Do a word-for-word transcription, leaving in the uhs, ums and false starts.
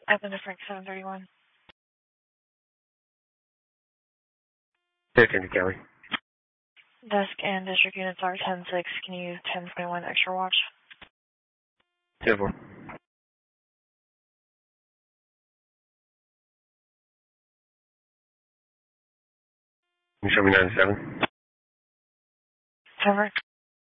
Evan to Frank seven thirty-one. fifteen to Kelly. Desk and district units are ten six. Can you use ten twenty-one extra watch? ten four. Can you show me nine seven? Cover.